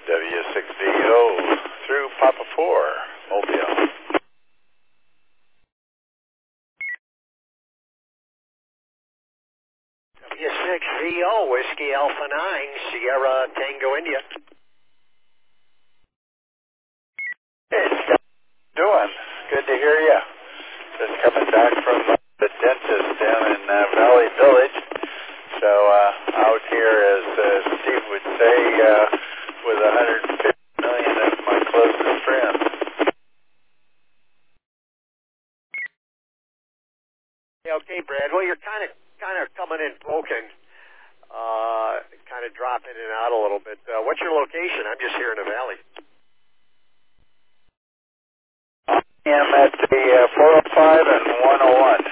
W6VO through Papa 4, Mobile. W6VO, Whiskey Alpha 9, Sierra Tango India. Hey, Scott. How you doing? Good to hear you. Just coming back from the dentist down in Valley Village. So out here, as Steve would say, with 150 million of my closest friends. Yeah, okay, Brad. Well, you're kind of coming in broken, kind of dropping in and out a little bit. What's your location? I'm just here in the valley. I am at the 405 and 101.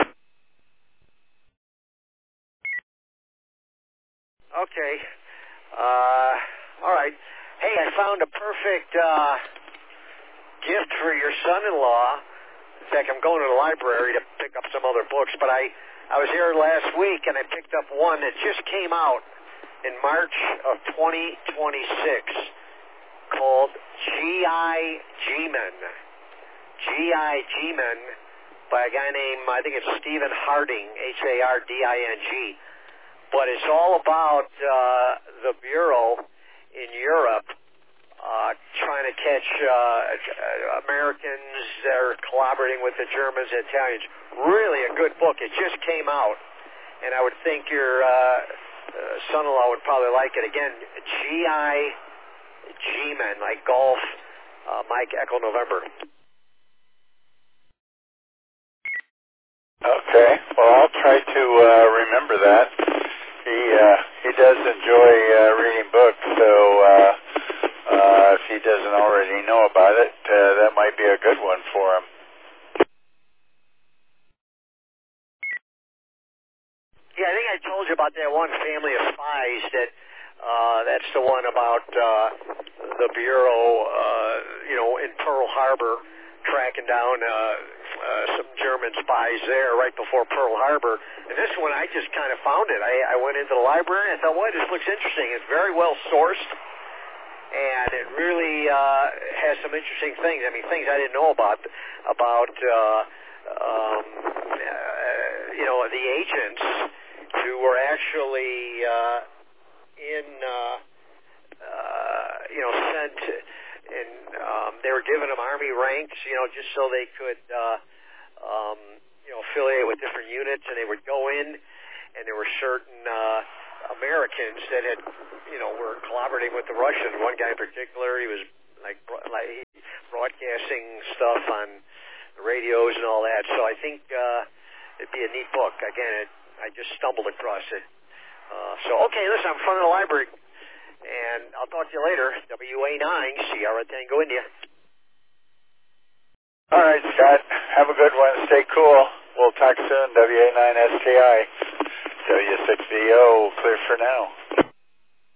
Okay. All right. Hey, I found a perfect gift for your son-in-law. In fact, I'm going to the library to pick up some other books, but I was here last week and I picked up one that just came out in March of 2026 called G.I. G-Men. G.I. G-Men by a guy named, I think it's Stephen Harding, Harding. But it's all about the Bureau in Europe trying to catch Americans that are collaborating with the Germans and Italians. Really a good book. It just came out, and I would think your son-in-law would probably like it. Again, G.I. G-Men, like golf, Mike Echo November. Okay. Well, I'll try to remember that. He does enjoy reading books, so if he doesn't already know about it, that might be a good one for him. Yeah, I think I told you about that one Family of Spies. That's the one about the Bureau, in Pearl Harbor, tracking down some German spies there right before Pearl Harbor. And this one, I just kind of found it. I went into the library and I thought, boy, this looks interesting. It's very well sourced, and it really has some interesting things. I mean, things I didn't know about the agents who were actually sent, and they were giving them Army ranks, just so they could, affiliate with different units, and they would go in, and there were certain Americans that had, were collaborating with the Russians. One guy in particular, he was like broadcasting stuff on the radios and all that. So I think it'd be a neat book. Again, I just stumbled across it. Okay, listen, I'm in front of the library, and I'll talk to you later. WA9, Sierra Tango India. All right, Scott. Have a good one. Stay cool. We'll talk soon. WA9STI. W6VO, clear for now.